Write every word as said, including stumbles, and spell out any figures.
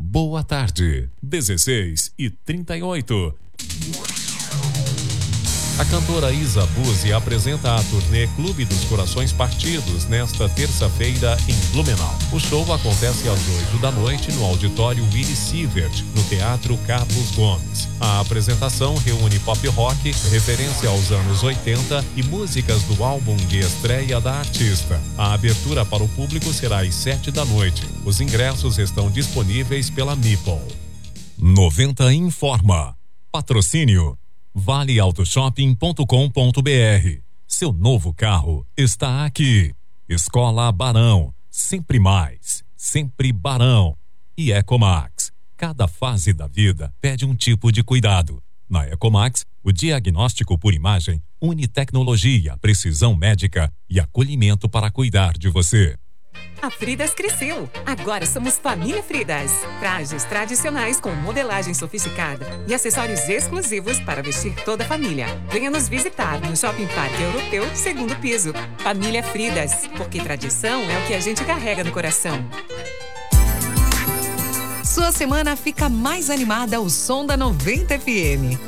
Boa tarde, dezesseis e trinta e oito. A cantora Isa Buzzi apresenta a turnê Clube dos Corações Partidos nesta terça-feira em Blumenau. O show acontece às oito da noite no auditório Willy Sievert, no Teatro Carlos Gomes. A apresentação reúne pop rock, referência aos anos oitenta e músicas do álbum de estreia da artista. A abertura para o público será às sete da noite. Os ingressos estão disponíveis pela Meeple. noventa informa. Patrocínio vale auto shopping ponto com ponto br. Seu novo carro está aqui. Escola Barão, sempre mais, sempre Barão. E Ecomax, cada fase da vida pede um tipo de cuidado. Na Ecomax, o diagnóstico por imagem une tecnologia, precisão médica e acolhimento para cuidar de você. A Fridas cresceu. Agora somos Família Fridas. Trajes tradicionais com modelagem sofisticada e acessórios exclusivos para vestir toda a família. Venha nos visitar no Shopping Parque Europeu, segundo piso. Família Fridas, porque tradição é o que a gente carrega no coração. Sua semana fica mais animada ao som da noventa F M.